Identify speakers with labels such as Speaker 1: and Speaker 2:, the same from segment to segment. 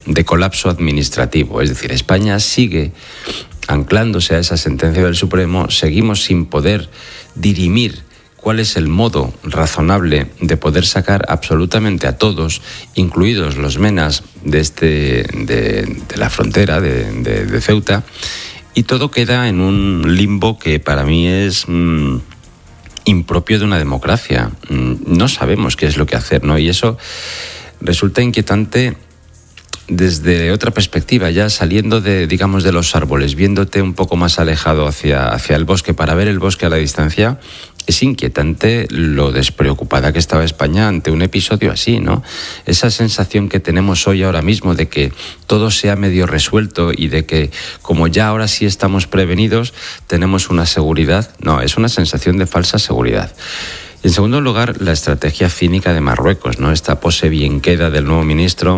Speaker 1: de colapso administrativo. Es decir, España sigue anclándose a esa sentencia del Supremo, seguimos sin poder dirimir cuál es el modo razonable de poder sacar absolutamente a todos, incluidos los menas de la frontera de Ceuta, y todo queda en un limbo que para mí es impropio de una democracia. No sabemos qué es lo que hacer, ¿no? Y eso resulta inquietante desde otra perspectiva, ya saliendo de los árboles, viéndote un poco más alejado hacia el bosque, para ver el bosque a la distancia. Es inquietante lo despreocupada que estaba España ante un episodio así, ¿no? Esa sensación que tenemos hoy ahora mismo de que todo se ha medio resuelto y de que, como ya ahora sí estamos prevenidos, tenemos una seguridad. No, es una sensación de falsa seguridad. Y en segundo lugar, la estrategia cínica de Marruecos, ¿no? Esta pose bien queda del nuevo ministro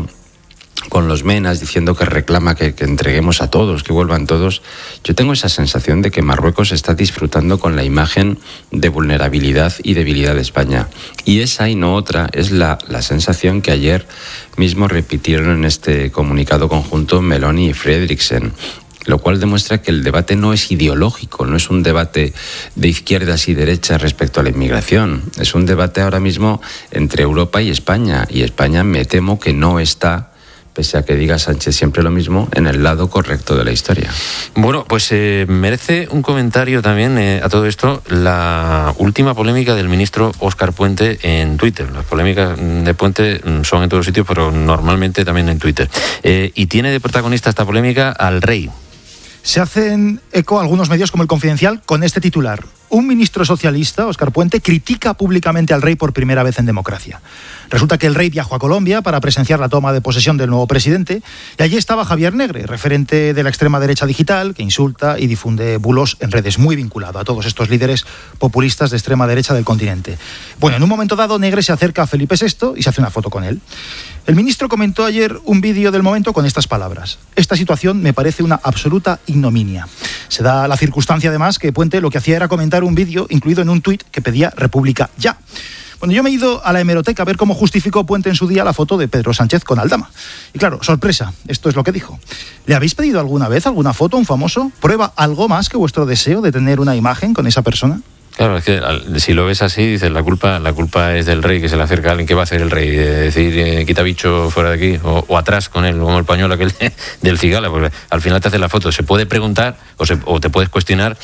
Speaker 1: con los menas diciendo que reclama que entreguemos a todos, que vuelvan todos. Yo tengo esa sensación de que Marruecos está disfrutando con la imagen de vulnerabilidad y debilidad de España. Y esa y no otra es la sensación que ayer mismo repitieron en este comunicado conjunto Meloni y Frederiksen, lo cual demuestra que el debate no es ideológico, no es un debate de izquierdas y derechas respecto a la inmigración. Es un debate ahora mismo entre Europa y España me temo que no está, pese a que diga Sánchez siempre lo mismo, en el lado correcto de la historia.
Speaker 2: Bueno, pues merece un comentario también a todo esto la última polémica del ministro Óscar Puente en Twitter. Las polémicas de Puente son en todos sitios, pero normalmente también en Twitter. Y tiene de protagonista esta polémica al rey.
Speaker 3: Se hacen eco algunos medios como El Confidencial con este titular: un ministro socialista, Óscar Puente, critica públicamente al rey por primera vez en democracia. Resulta que el rey viajó a Colombia para presenciar la toma de posesión del nuevo presidente, y allí estaba Javier Negre, referente de la extrema derecha digital, que insulta y difunde bulos en redes, muy vinculado a todos estos líderes populistas de extrema derecha del continente. Bueno, en un momento dado, Negre se acerca a Felipe VI y se hace una foto con él. El ministro comentó ayer un vídeo del momento con estas palabras: esta situación me parece una absoluta ignominia. Se da la circunstancia, además, que Puente lo que hacía era comentar un vídeo incluido en un tuit que pedía República ya. Bueno, yo me he ido a la hemeroteca a ver cómo justificó Puente en su día la foto de Pedro Sánchez con Aldama. Y claro, sorpresa, esto es lo que dijo: ¿le habéis pedido alguna vez alguna foto a un famoso? ¿Prueba algo más que vuestro deseo de tener una imagen con esa persona?
Speaker 2: Claro, es que si lo ves así, dices, la culpa es del rey, que se le acerca a alguien. ¿Qué va a hacer el rey? Decir, quita bicho fuera de aquí, o atrás con él, como el pañuelo aquel del Cigala, porque al final te hace la foto. Se puede preguntar o te puedes cuestionar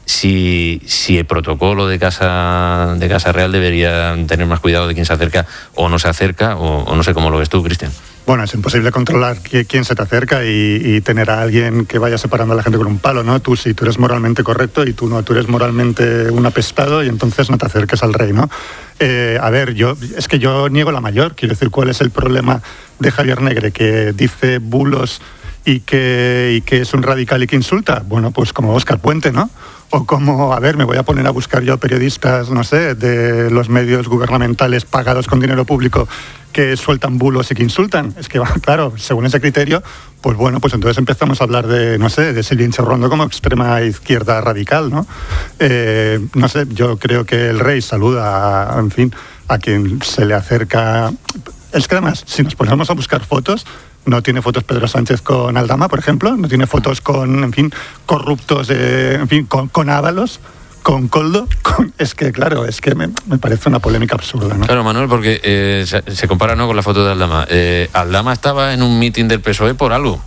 Speaker 2: si el protocolo de Casa Real debería tener más cuidado de quién se acerca o no se acerca, o no sé cómo lo ves tú, Cristian.
Speaker 4: Bueno, es imposible controlar quién se te acerca y tener a alguien que vaya separando a la gente con un palo, ¿no? Tú sí, tú eres moralmente correcto y tú no, tú eres moralmente un apestado y entonces no te acerques al rey, ¿no? A ver, yo niego la mayor. Quiero decir, ¿cuál es el problema de Javier Negre? Que dice bulos y que es un radical y que insulta. Bueno, pues como Óscar Puente, ¿no? O como, a ver, me voy a poner a buscar yo periodistas, no sé, de los medios gubernamentales pagados con dinero público que sueltan bulos y que insultan. Es que, claro, según ese criterio, pues bueno, pues entonces empezamos a hablar de, no sé, de Silvia Inchausti como extrema izquierda radical, ¿no? No sé, yo creo que el rey saluda, en fin, a quien se le acerca. Es que además, si nos ponemos a buscar fotos, no tiene fotos Pedro Sánchez con Aldama, por ejemplo, no tiene fotos con, en fin, corruptos, con Ábalos, con Koldo. Es que, claro, es que me parece una polémica absurda, ¿no?
Speaker 2: Claro, Manuel, porque se compara, ¿no?, con la foto de Aldama. Aldama estaba en un mitin del PSOE por algo.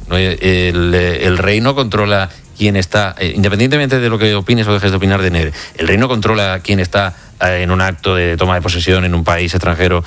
Speaker 2: El rey no controla quién está, independientemente de lo que opines o dejes de opinar de Negre, el rey no controla quién está en un acto de toma de posesión en un país extranjero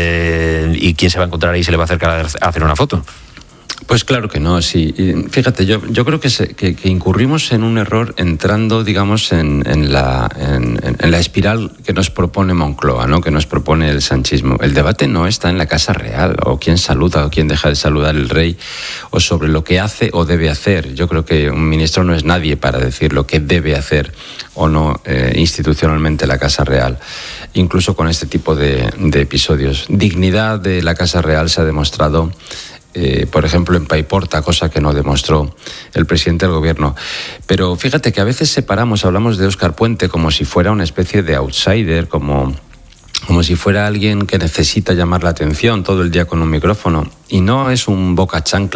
Speaker 2: y quién se va a encontrar ahí y se le va a acercar a hacer una foto.
Speaker 1: Pues claro que no, sí. Fíjate, yo creo que incurrimos en un error entrando, digamos, en la espiral que nos propone Moncloa, ¿no?, que nos propone el sanchismo. El debate no está en la Casa Real, o quién saluda o quién deja de saludar el rey, o sobre lo que hace o debe hacer. Yo creo que un ministro no es nadie para decir lo que debe hacer o no institucionalmente la Casa Real, incluso con este tipo de episodios. Dignidad de la Casa Real se ha demostrado, por ejemplo, en Paiporta, cosa que no demostró el presidente del gobierno. Pero fíjate que a veces hablamos de Óscar Puente como si fuera una especie de outsider, como si fuera alguien que necesita llamar la atención todo el día con un micrófono. Y no es un boca chancla